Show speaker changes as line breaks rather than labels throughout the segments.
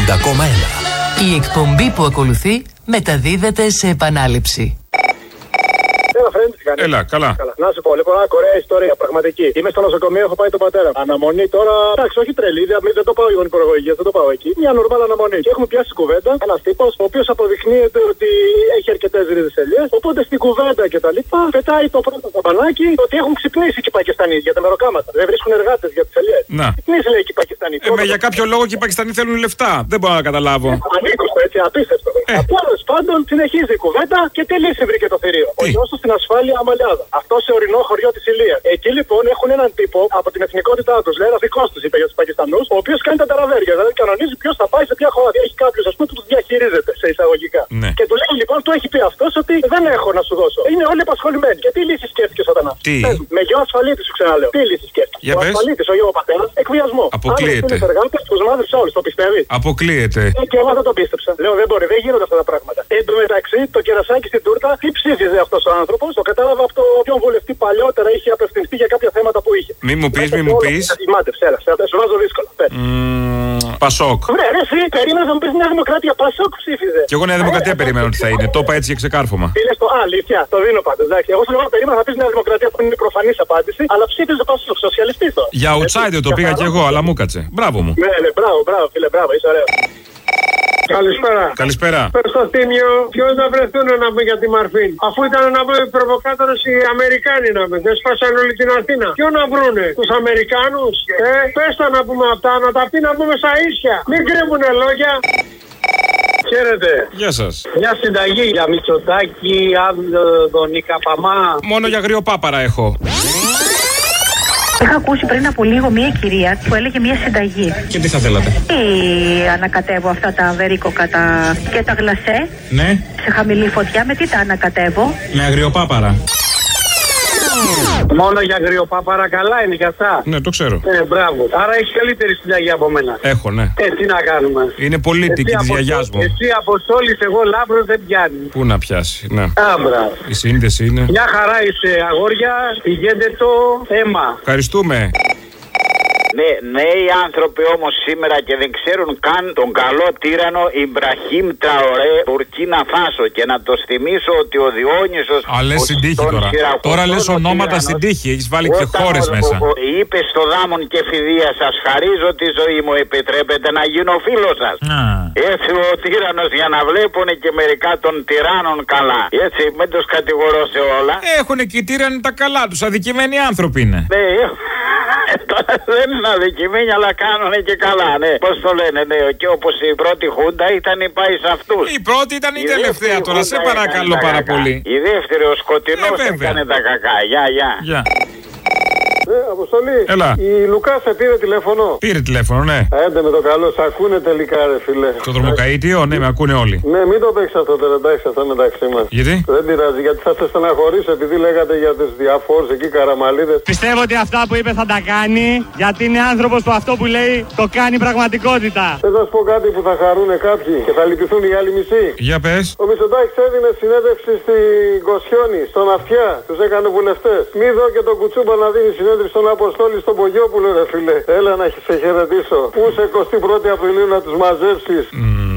90,1.
Η εκπομπή που ακολουθεί μεταδίδεται σε επανάληψη.
Έλα, καλά.
Να σου πω, λοιπόν, ένα κορέα ιστορία, πραγματική. Είμαι στο νοσοκομείο, έχω πάει τον πατέρα. Αναμονή τώρα, εντάξει, όχι τρελή, δεν το πάω για γονικοεργογία, δεν το πάω εκεί. Μια νορμάλ αναμονή. Και έχουμε πιάσει κουβέντα ένα τύπο, ο οποίο αποδεικνύεται ότι έχει αρκετέ ρίζες. Οπότε στην κουβέντα και τα λοιπά, πετάει το πρώτο καμπανάκι ότι έχουν ξυπνήσει και οι Πακιστανοί για τα μεροκάματα. Δεν βρίσκουν εργάτες για τις ελιές.
Να.
Ξυπνήσει, λέει, και οι Πακιστανοί.
Για κάποιο λόγο και οι Πακιστανοί θέλουν λεφτά. Δεν μπορώ να καταλάβω.
Ανήκουστο, έτσι, απίστευτο. Τέλος πάντων, συνεχίζει η κουβέντα και τι λύση βρήκε το θηρίο. Ο γιος του στην ασφάλεια Αμαλιάδα. Αυτό σε ορεινό χωριό της Ηλίας. Εκεί λοιπόν έχουν έναν τύπο από την εθνικότητά τους, λέει ένα δικό του, είπε για τους Πακιστανούς, ο οποίος κάνει τα ταραβέρια. Δηλαδή κανονίζει ποιος θα πάει σε ποια χώρα. Έχει κάποιος, ας πούμε, που τους διαχειρίζεται σε εισαγωγικά.
Ναι.
Και του λέει λοιπόν, του έχει πει αυτός ότι δεν έχω να σου δώσω. Είναι όλοι απασχολημένοι. Και τι λύση σκέφτηκε όταν αυτό.
Τι.
Με γιο ασφαλίτη σου ξαναλέω. Τι λύση σκέφτηκε.
Για
ο ασφαλίτης, ο γιο πατέρας, εκβιασμό.
Αποκλείεται.
Εργάτες, τους μάδεψε όλους, το πιστεύει.
Αποκλείεται.
Και εγώ δεν το πίστεψα. Λέω δεν μπορεί, δεν γίνονται αυτά τα πράγματα. Εν τω μεταξύ, το κερασάκι στην τούρτα, τι ψήφιζε αυτός ο άνθρωπος, το κατάλαβα από το ποιον βουλευτή παλιότερα είχε απευθυνθεί για κάποια θέματα που είχε.
Μη μου πεις, μη μου πεις.
Μάτεψε, έλα, σου βάζω δύσκολα.
Πασόκ.
Βρε, εσύ περίμενες να μου πεις Νέα Δημοκρατία. Πασόκ ψήφιζε.
Και εγώ Νέα Δημοκρατία περιμένω ότι θα είναι. Το είπα έτσι για ξεκάρφωμα.
Τι λες το αλήθεια, το δίνω πάντως. Εγώ σου λέω περίμενα να πεις Νέα Δημοκρατία που είναι η προφανής απάντηση, αλλά ψήφιζε Πασόκ, σοσιαλιστής τώρα.
Για outsider το πήγα κι εγώ, αλλά μου κάτσε. Μπράβο μου.
Ναι, μπράβο, φίλε, μπράβο, είσαι ωραίο.
Καλησπέρα.
Καλησπέρα.
Στο Τίμιο, ποιος να βρεθούν να πούμε για τη Μαρφίν. Αφού ήταν να πούμε οι προβοκάτορες οι Αμερικάνοι να πούμε. Δεν σπάσαν όλη την Αθήνα. Ποιο να βρούνε, τους Αμερικάνους. Πες τα να πούμε αυτά, να τα πει να πούμε στα ίσια. Μην κρύβουνε λόγια. Χαίρετε.
Γεια σας.
Μια συνταγή για Μητσοτάκη, Άδωνη, Καπαμά.
Μόνο για γριοπάπαρα έχω.
Είχα ακούσει πριν από λίγο μια κυρία που έλεγε μια συνταγή.
Και τι θα θέλατε?
Ανακατεύω αυτά τα βερίκοκα και τα γλασέ.
Ναι.
Σε χαμηλή φωτιά, με τι τα ανακατεύω?
Με αγριοπάπαρα.
Μόνο για γριοπάπαρα καλά είναι και αυτά.
Ναι, το ξέρω.
Μπράβο. Άρα έχει καλύτερη συνταγή από μένα.
Έχω, ναι.
Τι να κάνουμε.
Είναι πολίτικη της γιαγιάς μου.
Εσύ Αποστόλης, εγώ Λάμπρος δεν πιάνει.
Πού να πιάσει, ναι.
Μπράβο.
Η σύνδεση είναι.
Μια χαρά είσαι αγόρια, πηγαίνετε το αίμα.
Ευχαριστούμε.
Ναι, νέοι άνθρωποι όμως σήμερα και δεν ξέρουν καν τον καλό τύρανο Ιμπραχήμ Τραορέ, Μπουρκίνα Φάσο. Και να το θυμίσω ότι ο Διόνυσος.
Α, λες στην τύχη τώρα. Τώρα λες ονόματα στην τύχη, έχεις βάλει και χώρες μέσα.
Είπε στο Δάμον και Φιδία, σας χαρίζω τη ζωή μου, επιτρέπετε να γίνω φίλος σας. Έτσι ο τύρανος για να βλέπουν και μερικά των τυράννων καλά. Έτσι, μην τους κατηγορώ σε όλα.
Έχουνε και οι τύρανοι τα καλά τους, αδικημένοι άνθρωποι είναι.
Ναι, τώρα δεν είναι αδικημένοι, αλλά κάνουνε και καλά, ναι. Πώς το λένε, ναι. Και όπως η πρώτη χούντα ήταν η πάει σε αυτούς.
Η πρώτη ήταν η τελευταία τώρα, σε παρακαλώ πάρα πολύ.
Η δεύτερη, ο σκοτεινός έκανε τα κακά. Γεια.
Αποστολή.
Έλα.
Η Λουκά σε πήρε τηλέφωνο.
Πήρε τηλέφωνο, ναι.
Έντε με το καλό, σε ακούνε τελικά, ρε φίλε.
Το δρομοκαΐτιο, ναι, με ακούνε όλοι.
Ναι, μην το παίξει αυτό τώρα, εντάξει, αυτό μεταξύ μας.
Γιατί?
Δεν πειράζει, γιατί θα σε στεναχωρήσω επειδή λέγατε για τις διαφόρους εκεί καραμαλίδες.
Πιστεύω ότι αυτά που είπε θα τα κάνει, γιατί είναι άνθρωπος που αυτό που λέει το κάνει πραγματικότητα.
Θες να σου πω κάτι που θα χαρούνε κάποιοι και θα λυπηθούν οι άλλοι μισοί.
Για πες.
Ο Μητσοτάκης έδινε συνέντευξη στην Κοσιόνη, στον Αυτιά, τους έκανε βουλευτές. Μη δω και τον Κουτσούμπα να δίνει συνέντευξη στον Αποστόλη στον Πογιόπουλο, ρε φίλε. Έλα να σε χαιρετήσω. Πού σε 21η Απριλίου να τους μαζέψεις.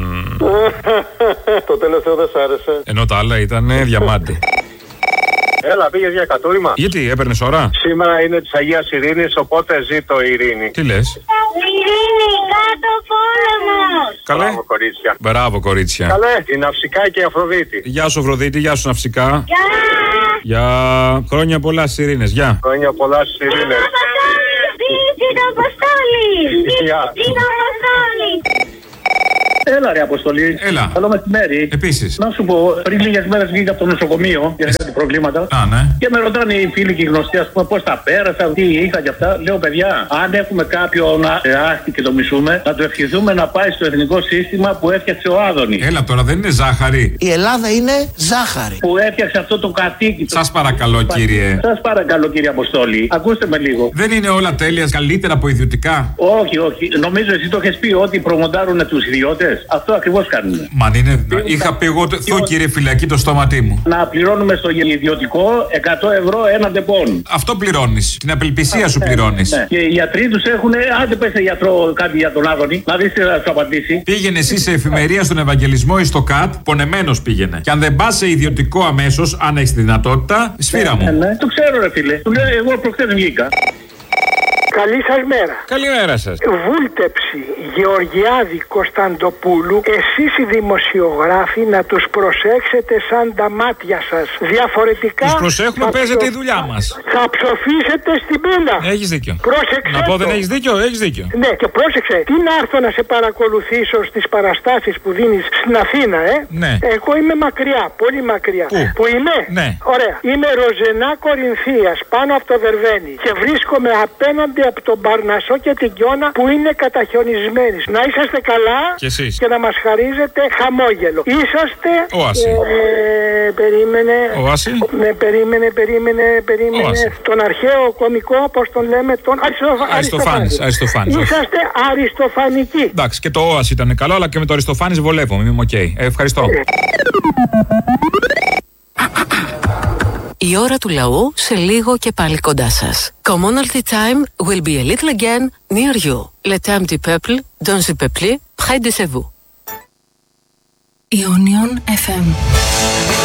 Το τελευταίο δεν σ' άρεσε.
Ενώ τα άλλα ήταν διαμάντι.
Έλα, πήγες για κατούριμα.
Γιατί, έπαιρνες ώρα?
Σήμερα είναι της Αγίας Ειρήνης, οπότε ζήτω η ειρήνη.
Τι λες?
Ειρήνη, κάτω πόλεμος.
Καλέ.
Μπράβο, κορίτσια.
Μπράβο, κορίτσια.
Καλέ, η Ναυσικά και η Αφροδίτη.
Γεια σου, Αφροδίτη, γεια σου, Ναυσικά.
Γεια.
Για χρόνια πολλά στις ειρήνες, γεια.
Χρόνια πολλά στις ειρήνες.
Την Αποστόλη.
Γεια.
Την Αποστόλη.
Έλα ρε Αποστολή.
Έλα.
Καλό μεσημέρι.
Επίσης.
Να σου πω, πριν λίγες μέρες βγήκα από το νοσοκομείο για κάτι προβλήματα.
Α, ναι.
Και με ρωτάνε οι φίλοι και οι γνωστοί, ας πούμε, πώς τα πέρασα, τι είχα και αυτά. Λέω, παιδιά, αν έχουμε κάποιον άσχη και το μισούμε, να του ευχηθούμε να πάει στο εθνικό σύστημα που έφτιαξε ο Άδωνης.
Έλα τώρα, δεν είναι ζάχαρη.
Η Ελλάδα είναι ζάχαρη.
Που έφτιαξε αυτό το κατοίκι.
Σας παρακαλώ, κύριε.
Σας παρακαλώ, κύριε Αποστόλη. Ακούστε με λίγο.
Δεν είναι όλα τέλεια, καλύτερα από ιδιωτικά?
Όχι, όχι. Νομίζω εσύ το έχεις πει ότι προμοντάρουν τους ιδιώτες.
Αυτό ακριβώς κάνουμε.
Μα είναι. Είχα πει εγώ, κύριε φυλακή, το στόματί μου.
Να πληρώνουμε στο ιδιωτικό 100 ευρώ ένα ντεπών.
Αυτό πληρώνεις. Την απελπισία σου πληρώνεις.
Ναι. Και οι γιατροί τους έχουν. Άντε πες σε γιατρό κάτι για τον Άδωνη, να δεις τι θα σου απαντήσει.
Πήγαινε εσύ σε εφημερία στον Ευαγγελισμό ή στο ΚΑΤ, πονεμένος πήγαινε. Και αν δεν πας σε ιδιωτικό αμέσως, αν έχεις τη δυνατότητα, σφύρα μου.
Ναι. Το ξέρω, ρε φίλε. Του λέω, εγώ προχθές βγήκα.
Καλή σας μέρα.
Καλημέρα σας.
Βούλτεψη Γεωργιάδη Κωνσταντοπούλου, εσείς οι δημοσιογράφοι να τους προσέξετε σαν τα μάτια σας. Διαφορετικά.
Τους προσέχουμε, παίζετε η δουλειά μας.
Θα ψοφήσετε στην πύλα.
Έχεις δίκιο.
Πρόσεξε.
Να πω δεν έχεις δίκιο, έχεις δίκιο.
Ναι, και πρόσεξε. Τι να έρθω να σε παρακολουθήσω στις παραστάσεις που δίνεις στην Αθήνα,
Ναι.
Εγώ είμαι μακριά, πολύ μακριά.
Πού
είμαι?
Ναι.
Ωραία. Είμαι Ροζενά Κορινθίας, πάνω από το Δερβαίνι. Και βρίσκομαι απέναντι από τον Παρνασσό και την Κιώνα που είναι καταχιονισμένοι. Να είσαστε καλά και να μας χαρίζετε χαμόγελο. Είσαστε.
Όαση.
Περίμενε.
Όαση.
Ναι, περίμενε. Τον αρχαίο κωμικό, όπως τον λέμε, τον
Αριστοφάνης.
Είσαστε αριστοφανικοί.
Εντάξει, και το Όαση ήταν καλό, αλλά και με το Αριστοφάνης βολεύομαι. Είμαι οκ. Ευχαριστώ.
Η ώρα του λαού σε λίγο και πάλι κοντά σας. Commonalty time will be a little again near you. Le temps du peuple, dans le peuple, près de vous. Ionion FM.